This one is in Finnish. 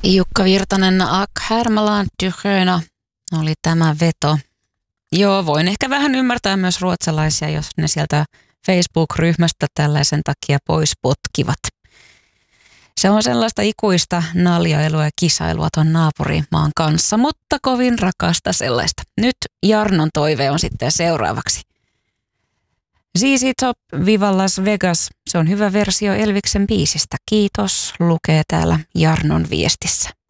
Jukka Virtanen, Ak Härmäland Dyhöna oli tämä veto. Joo, voin ehkä vähän ymmärtää myös ruotsalaisia, jos ne sieltä Facebook-ryhmästä tällaisen takia pois potkivat. Se on sellaista ikuista naljailua ja kisailua tuon naapurimaan kanssa, mutta kovin rakasta sellaista. Nyt Jarnon toive on sitten seuraavaksi. ZZ Top Viva Las Vegas, se on hyvä versio Elviksen biisistä. Kiitos, lukee täällä Jarnon viestissä.